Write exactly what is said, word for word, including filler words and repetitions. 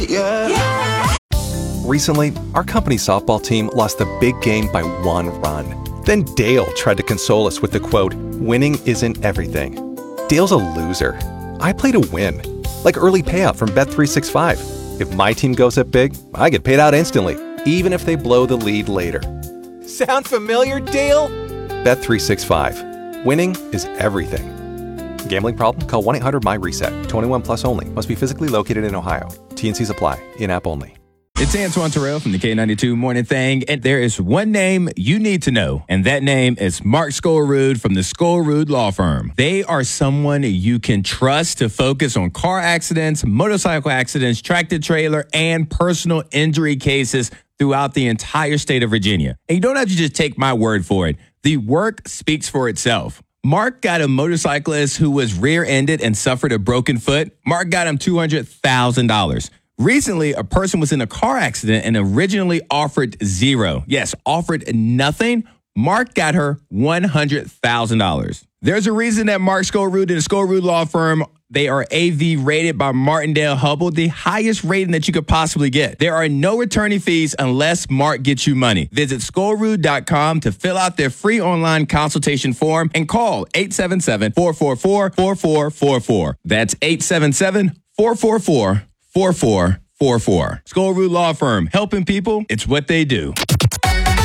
Yeah. Recently, our company softball team lost the big game by one run. Then Dale tried to console us with the quote, "Winning isn't everything." Dale's a loser. I play to win. Like early payout from Bet three sixty-five. If my team goes up big, I get paid out instantly, even if they blow the lead later. Sound familiar, Dale? Bet three sixty-five. Winning is everything. Gambling problem? Call one eight hundred M Y reset. twenty-one plus only. Must be physically located in Ohio. T N Cs apply. In-app only. It's Antoine Terrell from the K ninety-two Morning Thing, and there is one name you need to know, and that name is Mark Skolrud from the Skolrud Law Firm. They are someone you can trust to focus on car accidents, motorcycle accidents, tractor trailer, and personal injury cases throughout the entire state of Virginia. And you don't have to just take my word for it. The work speaks for itself. Mark got a motorcyclist who was rear-ended and suffered a broken foot. Mark got him two hundred thousand dollars. Recently, a person was in a car accident and originally offered zero. Yes, offered nothing. Mark got her one hundred thousand dollars. There's a reason that Mark Skolrud and the Skolrud Law Firm, they are A V rated by Martindale Hubbell, the highest rating that you could possibly get. There are no attorney fees unless Mark gets you money. Visit Skolrud dot com to fill out their free online consultation form and call eight seven seven, four four four, four four four four. That's eight seven seven, four four four, four four four four. Skolrud Law Firm, helping people, it's what they do.